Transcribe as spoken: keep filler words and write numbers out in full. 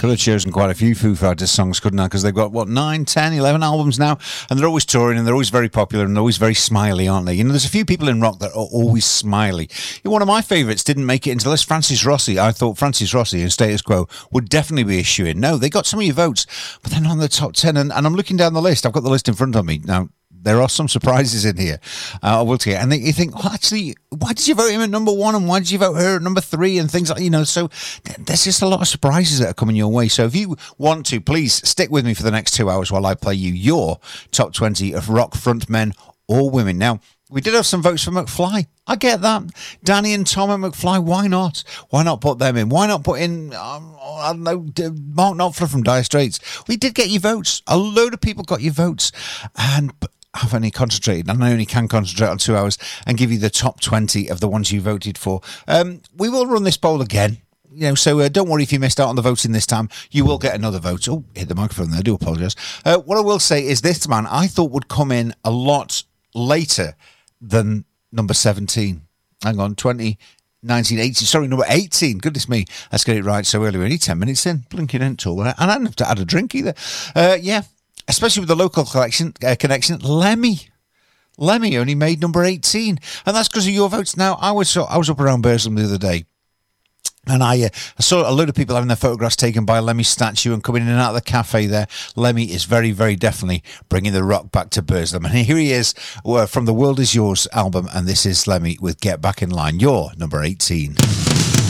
Could have chosen quite a few Foo Fighters songs, couldn't I? Because they've got, what, nine, ten, eleven albums now, and they're always touring, and they're always very popular, and they're always very smiley, aren't they? You know, there's a few people in rock that are always smiley. You know, one of my favourites didn't make it into the list, Francis Rossi. I thought Francis Rossi and Status Quo would definitely be a shoo-in. No, they got some of your votes, but they're not in the top ten, and, and I'm looking down the list. I've got the list in front of me. Now, there are some surprises in here, uh, I will tell you. And you think, well, actually, why did you vote him at number one and why did you vote her at number three and things like, you know, so there's just a lot of surprises that are coming your way. So if you want to, please stick with me for the next two hours while I play you your top twenty of rock frontmen or women. Now, we did have some votes for McFly. I get that. Danny and Tom and McFly, why not? Why not put them in? Why not put in, um, I don't know, Mark Knopfler from Dire Straits? We did get your votes. A load of people got your votes. And I've only concentrated, and I only can concentrate on two hours and give you the top twenty of the ones you voted for. Um, we will run this poll again. You know, so uh, don't worry if you missed out on the voting this time. You will get another vote. Oh, hit the microphone there. I do apologise. Uh, what I will say is this man I thought would come in a lot later than number seventeen. Hang on, twenty, nineteen, eighteen. Sorry, number eighteen. Goodness me. Let's get it right so early. We're only ten minutes in. Blinking into all that. And I didn't have to add a drink either. Uh, yeah. Especially with the local collection, uh, connection, Lemmy. Lemmy only made number eighteen. And that's because of your votes. Now, I was I was up around Burslem the other day. And I, uh, I saw a load of people having their photographs taken by Lemmy's statue and coming in and out of the cafe there. Lemmy is very, very definitely bringing the rock back to Burslem. And here he is uh, from the World Is Yours album. And this is Lemmy with Get Back in Line. Your number eighteen.